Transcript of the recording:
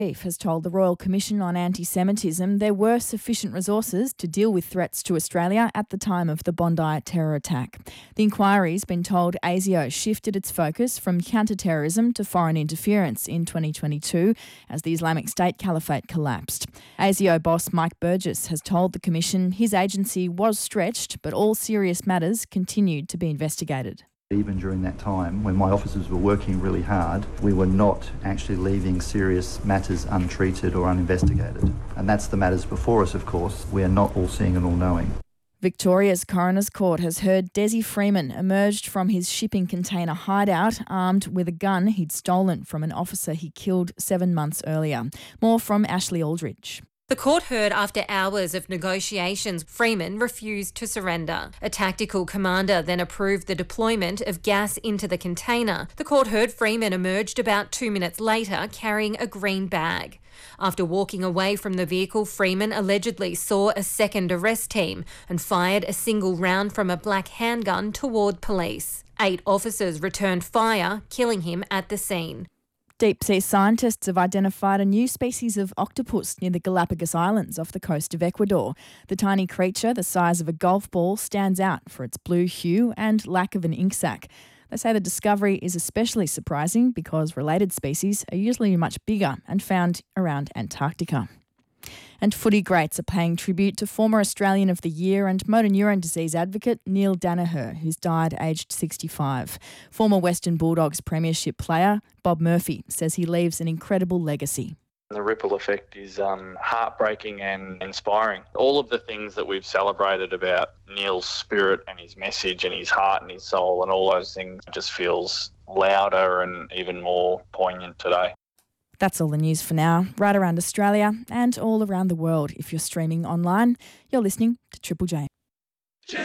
Chief has told the Royal Commission on Anti-Semitism there were sufficient resources to deal with threats to Australia at the time of the Bondi terror attack. The inquiry's been told ASIO shifted its focus from counter-terrorism to foreign interference in 2022 as the Islamic State Caliphate collapsed. ASIO boss Mike Burgess has told the Commission his agency was stretched, but all serious matters continued to be investigated. Even during that time, when my officers were working really hard, we were not actually leaving serious matters untreated or uninvestigated. And that's the matters before us, of course. We are not all-seeing and all-knowing. Victoria's Coroner's Court has heard Desi Freeman emerged from his shipping container hideout armed with a gun he'd stolen from an officer he killed 7 months earlier. More from Ashley Aldridge. The court heard after hours of negotiations, Freeman refused to surrender. A tactical commander then approved the deployment of gas into the container. The court heard Freeman emerged about 2 minutes later carrying a green bag. After walking away from the vehicle, Freeman allegedly saw a second arrest team and fired a single round from a black handgun toward police. 8 officers returned fire, killing him at the scene. Deep-sea scientists have identified a new species of octopus near the Galapagos Islands off the coast of Ecuador. The tiny creature, the size of a golf ball, stands out for its blue hue and lack of an ink sac. They say the discovery is especially surprising because related species are usually much bigger and found around Antarctica. And footy greats are paying tribute to former Australian of the Year and motor neurone disease advocate Neil Danaher, who's died aged 65. Former Western Bulldogs premiership player Bob Murphy says he leaves an incredible legacy. The ripple effect is heartbreaking and inspiring. All of the things that we've celebrated about Neil's spirit and his message and his heart and his soul and all those things just feels louder and even more poignant today. That's all the news for now, right around Australia and all around the world. If you're streaming online, you're listening to Triple J.